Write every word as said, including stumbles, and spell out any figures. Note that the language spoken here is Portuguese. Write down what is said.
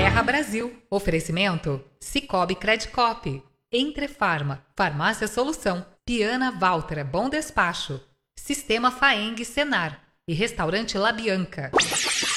Terra Brasil. Oferecimento Cicobi Credicop. Entrefarma. Farmácia Solução. Piana Walter. Bom Despacho. Sistema Faeng Senar. E Restaurante La Bianca.